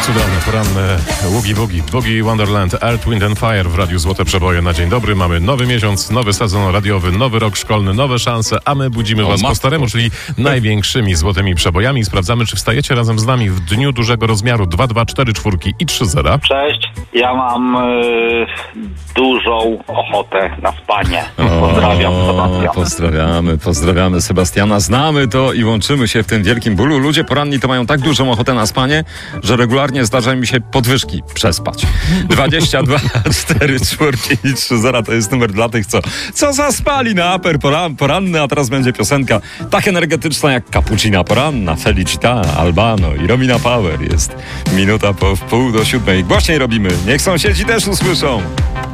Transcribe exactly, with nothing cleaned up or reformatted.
Cudowne, poranne Ługi Bugi, Boogie Wonderland, Earth, Wind and Fire w Radiu Złote Przeboje na dzień dobry. Mamy nowy miesiąc, nowy sezon radiowy, nowy rok szkolny, nowe szanse, a my budzimy O, was matko. po staremu, czyli największymi złotymi przebojami i sprawdzamy, czy wstajecie razem z nami w dniu dużego rozmiaru dwa, dwa, cztery, cztery i trzy zera. Cześć, ja mam y, dużą ochotę na spanie. Pozdrawiam, Sebastian. Pozdrawiamy, pozdrawiamy Sebastiana. Znamy to i łączymy się w tym wielkim bólu. Ludzie poranni to mają tak dużą ochotę na spanie, że regularnie zdarza mi się podwyżki przespać. dwadzieścia dwa, cztery, cztery i trzy zera to jest numer dla tych, co, co zaspali na aper poran, poranny, a teraz będzie piosenka tak energetyczna jak Cappuccina poranna, Felicita, Albano i Romina Power. Jest minuta po wpół do siódmej. Głośniej robimy, niech sąsiedzi też usłyszą.